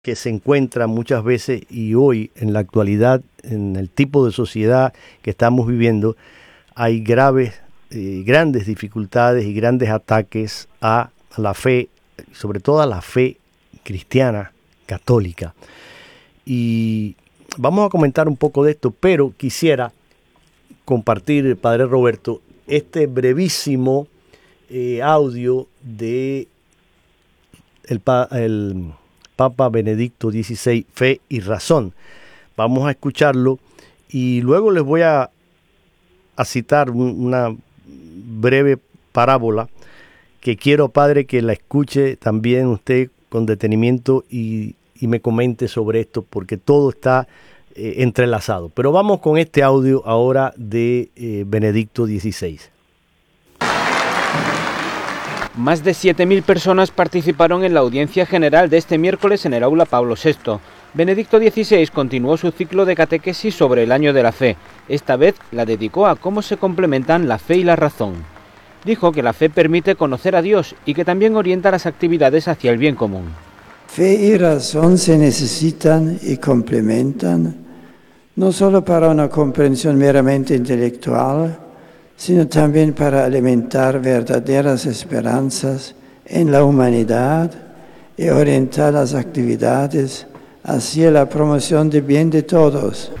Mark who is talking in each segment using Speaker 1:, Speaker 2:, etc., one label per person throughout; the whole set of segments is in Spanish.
Speaker 1: que se encuentra muchas veces y hoy en la actualidad, en el tipo de sociedad que estamos viviendo, hay grandes dificultades y grandes ataques a la fe, sobre todo a la fe cristiana católica. Y vamos a comentar un poco de esto, pero quisiera compartir, Padre Roberto, este brevísimo audio de el Papa Benedicto XVI, Fe y Razón. Vamos a escucharlo y luego les voy a citar una breve parábola que quiero, Padre, que la escuche también usted con detenimiento y me comente sobre esto, porque todo está entrelazado. Pero vamos con este audio ahora de Benedicto XVI.
Speaker 2: Más de 7.000 personas participaron en la audiencia general de este miércoles en el aula Pablo VI. Benedicto XVI continuó su ciclo de catequesis sobre el año de la fe. Esta vez la dedicó a cómo se complementan la fe y la razón. Dijo que la fe permite conocer a Dios y que también orienta las actividades hacia el bien común.
Speaker 3: Fe y razón se necesitan y complementan, no solo para una comprensión meramente intelectual, sino también para alimentar verdaderas esperanzas en la humanidad y orientar las actividades hacia la promoción del bien de todos.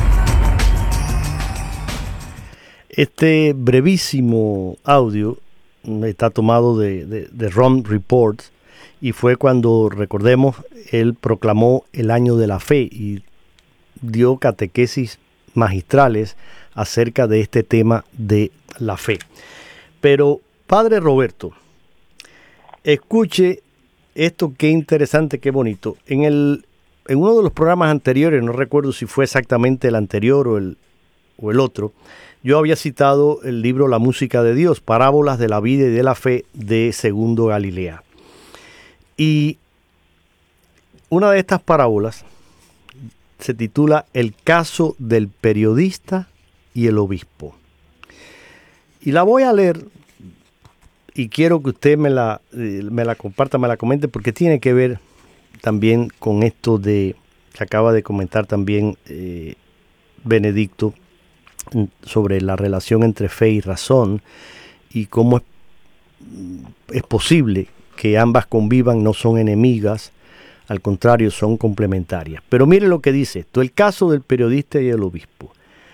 Speaker 1: Este brevísimo audio está tomado de Rome Reports y fue cuando, recordemos, él proclamó el año de la fe y dio catequesis magistrales acerca de este tema de la fe. Pero, Padre Roberto, escuche esto, qué interesante, qué bonito. En uno de los programas anteriores, no recuerdo si fue exactamente el anterior o el otro, yo había citado el libro La música de Dios, Parábolas de la vida y de la fe de Segundo Galilea. Y una de estas parábolas se titula El caso del periodista y el obispo. Y la voy a leer y quiero que usted me la comparta, me la comente, porque tiene que ver también con esto que acaba de comentar también Benedicto sobre la relación entre fe y razón y cómo es posible que ambas convivan, no son enemigas, al contrario, son complementarias. Pero mire lo que dice esto, el caso del periodista y el obispo.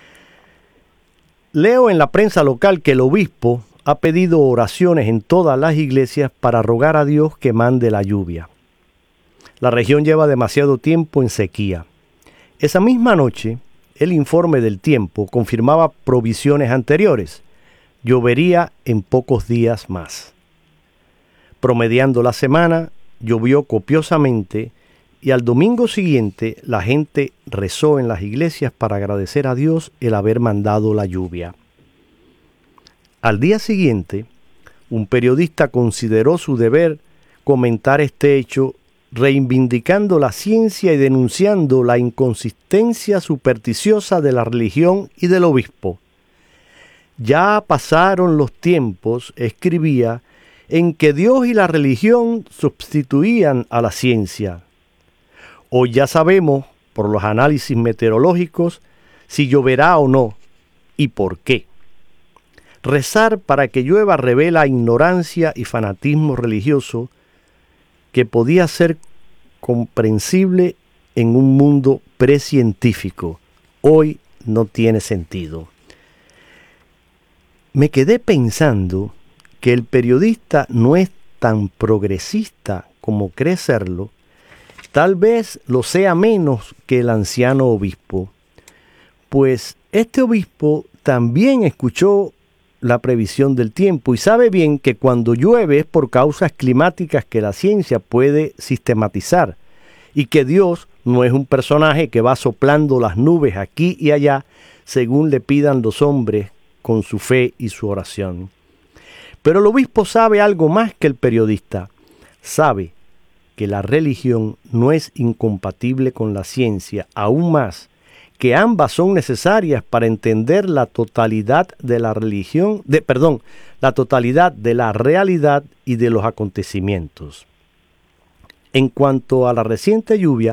Speaker 1: Leo en la prensa local que el obispo ha pedido oraciones en todas las iglesias para rogar a Dios que mande la lluvia. La región lleva demasiado tiempo en sequía. Esa misma noche, el informe del tiempo confirmaba provisiones anteriores. Llovería en pocos días más. Promediando la semana, llovió copiosamente y al domingo siguiente la gente rezó en las iglesias para agradecer a Dios el haber mandado la lluvia. Al día siguiente, un periodista consideró su deber comentar este hecho, reivindicando la ciencia y denunciando la inconsistencia supersticiosa de la religión y del obispo. Ya pasaron los tiempos, escribía, en que Dios y la religión sustituían a la ciencia. Hoy ya sabemos, por los análisis meteorológicos, si lloverá o no y por qué. Rezar para que llueva revela ignorancia y fanatismo religioso que podía ser comprensible en un mundo precientífico. Hoy no tiene sentido. Me quedé pensando que el periodista no es tan progresista como cree serlo, tal vez lo sea menos que el anciano obispo, pues este obispo también escuchó la previsión del tiempo y sabe bien que cuando llueve es por causas climáticas que la ciencia puede sistematizar y que Dios no es un personaje que va soplando las nubes aquí y allá según le pidan los hombres con su fe y su oración. Pero el obispo sabe algo más que el periodista. Sabe que la religión no es incompatible con la ciencia, aún más que ambas son necesarias para entender la totalidad de la la totalidad de la realidad y de los acontecimientos. En cuanto a la reciente lluvia,